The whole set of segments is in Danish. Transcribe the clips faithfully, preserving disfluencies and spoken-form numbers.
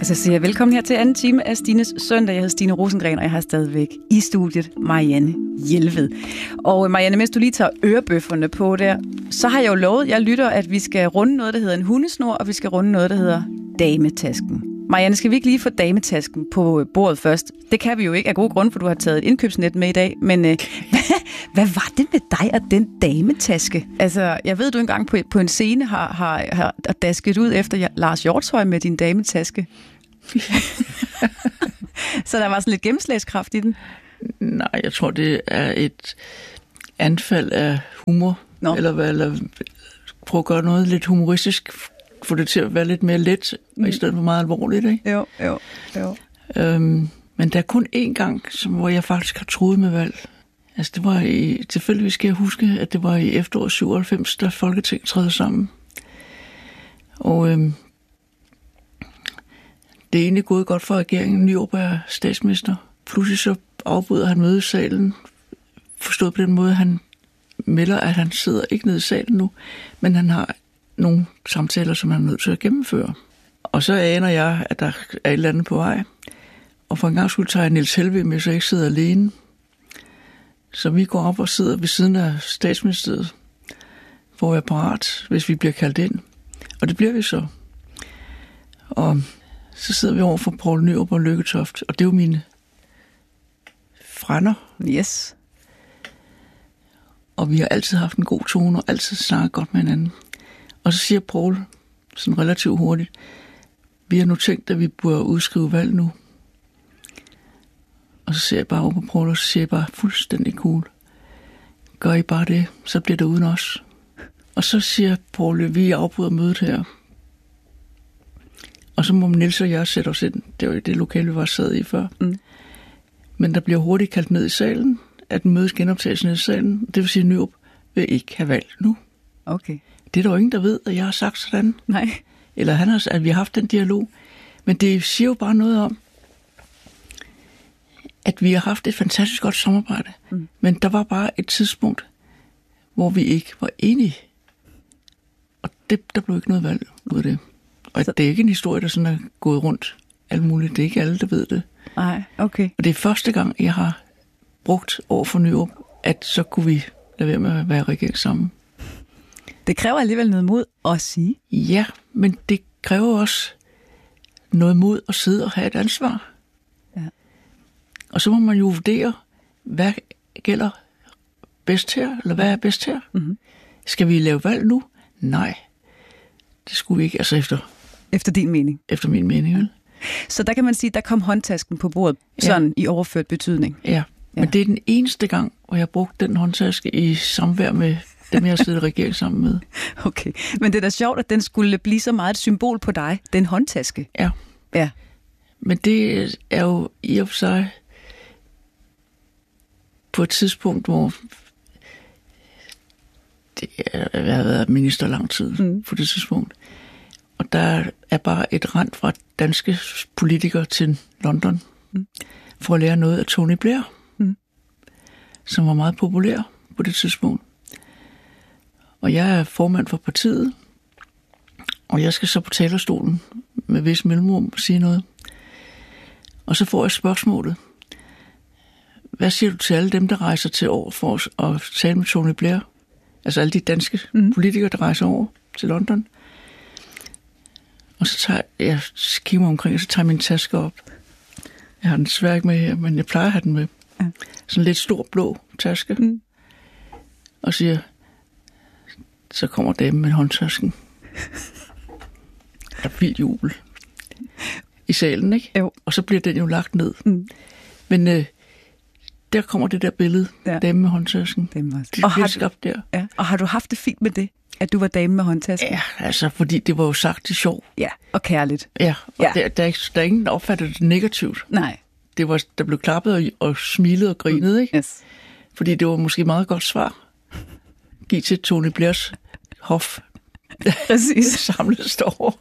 Og så siger jeg velkommen her til anden time af Stines Søndag. Jeg hedder Stine Rosengren, og jeg har stadigvæk i studiet Marianne Jelved. Og Marianne, mens du lige tager ørebøfferne på der, så har jeg jo lovet, jeg lytter, at vi skal runde noget, der hedder en hundesnor, og vi skal runde noget, der hedder dametasken. Marianne, skal vi ikke lige få dametasken på bordet først? Det kan vi jo ikke af gode grunde, for du har taget et indkøbsnet med i dag. Men øh, hvad, hvad var det med dig og den dametaske? Altså, jeg ved, du engang på, på en scene har, har, har dasket ud efter Lars Hjortshøj med din dametaske. Så der var sådan lidt gennemslagskraft i den? Nej, jeg tror, det er et anfald af humor. Nå. Eller, eller prøve at gøre noget lidt humoristisk, få det til at være lidt mere let, og i stedet for meget alvorligt, ikke? Jo, jo, jo. Øhm, men der er kun én gang, som, hvor jeg faktisk har troet med valg. Altså, det var i, tilfældigvis skal jeg huske, at det var i efteråret syvoghalvfems, da Folketinget træder sammen. Og øhm, det er egentlig gået godt for regeringen. Nyrup er statsminister. Pludselig så afbryder han mødet i salen. Forstået på den måde, han melder, at han sidder ikke nede i salen nu, men han har nogle samtaler, som han er nødt til at gennemføre. Og så aner jeg, at der er et eller andet på vej. Og for en gang skulle tage jeg Niels Helveg med, så jeg ikke sidder alene. Så vi går op og sidder ved siden af statsministeriet, for at være parat, hvis vi bliver kaldt ind. Og det bliver vi så. Og så sidder vi over for Poul Nyrup og Lykketoft, og det er jo mine frænder. Yes. Og vi har altid haft en god tone, og altid snakket godt med hinanden. Og så siger Poul sådan relativt hurtigt, vi har nu tænkt, at vi burde udskrive valg nu. Og så ser jeg bare over på Poul, og så siger jeg bare fuldstændig cool. Gør I bare det, så bliver det uden os. Og så siger Poul, vi afbryder mødet her. Og så må Niels og jeg sætte os ind. Det var det lokale, vi var sad i før. Mm. Men der bliver hurtigt kaldt ned i salen, at mødet genoptages ned i salen. Det vil sige, at Nyrup vil ikke have valg nu. Okay. Det er der jo ingen, der ved, at jeg har sagt sådan. Nej. Eller han har, at vi har haft den dialog. Men det siger jo bare noget om, at vi har haft et fantastisk godt samarbejde. Mm. Men der var bare et tidspunkt, hvor vi ikke var enige. Og det, der blev ikke noget valg ud af det. Og så det er ikke en historie, der sådan er gået rundt alt muligt. Det er ikke alle, der ved det. Nej, okay. Og det er første gang, jeg har brugt over for Nyrup, at så kunne vi lade være med at være regering sammen. Det kræver alligevel noget mod at sige. Ja, men det kræver også noget mod at sidde og have et ansvar. Ja. Og så må man jo vurdere, hvad gælder bedst her, eller hvad er bedst her? Mm-hmm. Skal vi lave valg nu? Nej, det skulle vi ikke, altså efter... Efter din mening? Efter min mening, ja. Så der kan man sige, der kom håndtasken på bordet, sådan ja. I overført betydning. Ja. ja, men det er den eneste gang, hvor jeg har brugt den håndtaske i samvær med dem, jeg har siddet i regering sammen med. Okay, men det er da sjovt, at den skulle blive så meget et symbol på dig, den håndtaske. Ja. Ja. Men det er jo i og for sig på et tidspunkt, hvor det er, jeg har været minister lang tid mm. på det tidspunkt. Og der er bare et rend fra danske politikere til London mm. for at lære noget af Tony Blair, mm. som var meget populær på det tidspunkt. Og jeg er formand for partiet, og jeg skal så på talerstolen med vis mellemrum og sige noget. Og så får jeg spørgsmålet. Hvad siger du til alle dem, der rejser til over for at tale med Tony Blair? Altså alle de danske mm. politikere, der rejser over til London. Og så tager jeg, kigger mig omkring, og så tager jeg min taske op. Jeg har den desværre ikke med her, men jeg plejer at have den med. Ja. Sådan en lidt stor blå taske. Mm. Og siger, så kommer damen med håndtasken. Der er vild jubel i salen, ikke? Jo. Og så bliver den jo lagt ned. Mm. Men øh, der kommer det der billede, ja. Damen med håndtasken. Det og, har skabt der. Ja. Og har du haft det fint med det, at du var dame med håndtasken? Ja, altså, fordi det var jo sagt i sjov. Ja, og kærligt. Ja, og ja. Der, der, er ikke, der er ingen, der opfattede det negativt. Nej. Det var, der blev klappet og, og smilet og grinet, mm. ikke? Yes. Fordi det var måske et meget godt svar. Giv til Tony Blairs hof. Præcis. Samlet står.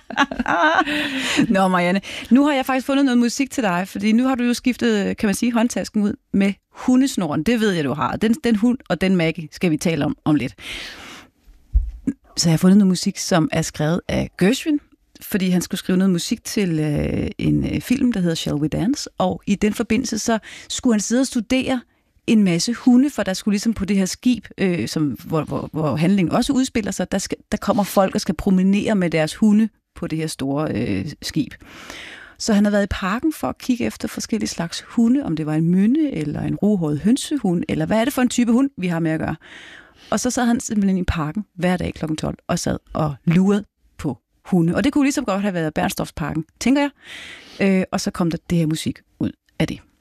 Nå, Marianne. Nu har jeg faktisk fundet noget musik til dig, fordi nu har du jo skiftet, kan man sige, håndtasken ud med hundesnoren. Det ved jeg, du har. Den, den hund og den Maggie skal vi tale om om lidt. Så jeg har fundet noget musik, som er skrevet af Gershwin, fordi han skulle skrive noget musik til øh, en øh, film, der hedder Shall We Dance, og i den forbindelse så skulle han sidde og studere en masse hunde, for der skulle ligesom på det her skib, øh, som, hvor, hvor, hvor handlingen også udspiller sig, der, skal, der kommer folk og skal promenere med deres hunde på det her store øh, skib. Så han har været i parken for at kigge efter forskellige slags hunde, om det var en mynde, eller en ruhåret hønsehund, eller hvad er det for en type hund, vi har med at gøre. Og så sad han simpelthen i parken hver dag klokken tolv og sad og lurede på hunde. Og det kunne ligesom godt have været Bernstorffsparken, tænker jeg. Øh, og så kom der det her musik ud af det.